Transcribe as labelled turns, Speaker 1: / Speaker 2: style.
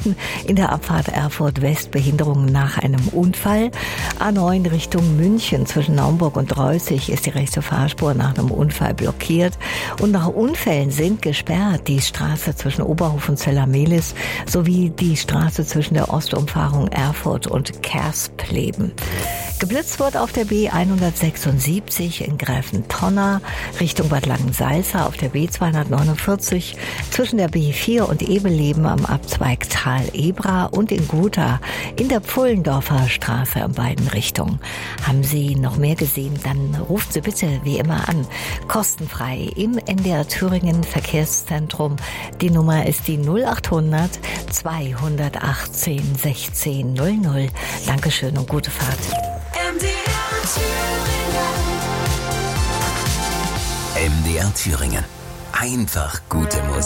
Speaker 1: Minuten. In der Abfahrt Erfurt West Behinderungen nach einem Unfall. A9 Richtung München zwischen Naumburg und Reußig ist die rechte Fahrspur nach einem Unfall blockiert. Und nach Unfällen sind gesperrt die Straße zwischen Oberhof und Zella-Mehlis sowie die Straße zwischen der Ostumfahrung Erfurt und Kerspleben. Geblitzt wird auf der B176 in Gräfentonner Richtung Bad Langensalza, auf der B249 zwischen der B4 und Ebeleben am Abzweig Tal-Ebra und in Gotha in der Pfullendorfer Straße in beiden Richtungen. Haben Sie noch mehr gesehen, dann ruft Sie bitte wie immer an. Kostenfrei im NDR Thüringen Verkehrszentrum. Die Nummer ist die 0800 218 16 00. Dankeschön und gute Fahrt.
Speaker 2: MDR Thüringen. Einfach gute Musik.